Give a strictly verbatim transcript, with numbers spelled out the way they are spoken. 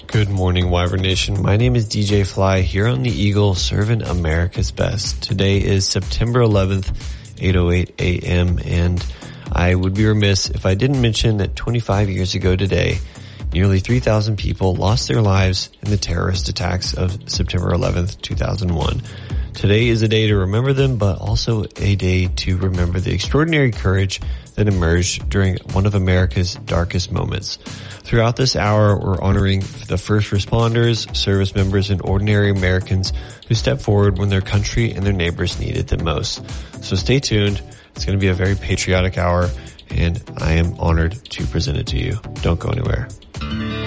Good morning, Wyvern Nation. My name is D J Fly here on the Eagle, serving America's best. Today is September eleventh, eight oh eight a.m., and I would be remiss if I didn't mention that twenty-five years ago today, nearly three thousand people lost their lives in the terrorist attacks of September eleventh, two thousand one. Today is a day to remember them, but also a day to remember the extraordinary courage that emerged during one of America's darkest moments. Throughout this hour, we're honoring the first responders, service members, and ordinary Americans who stepped forward when their country and their neighbors needed them most. So stay tuned. It's going to be a very patriotic hour, and I am honored to present it to you. Don't go anywhere.